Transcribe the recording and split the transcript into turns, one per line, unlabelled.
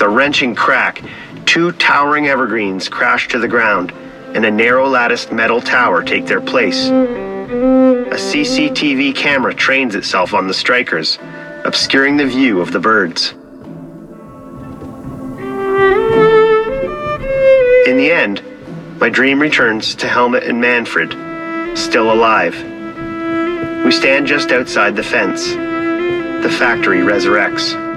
a wrenching crack, 2 towering evergreens crash to the ground, and a narrow latticed metal tower take their place. A CCTV camera trains itself on the strikers, obscuring the view of the birds. In the end, my dream returns to Helmut and Manfred, still alive. We stand just outside the fence. The factory resurrects.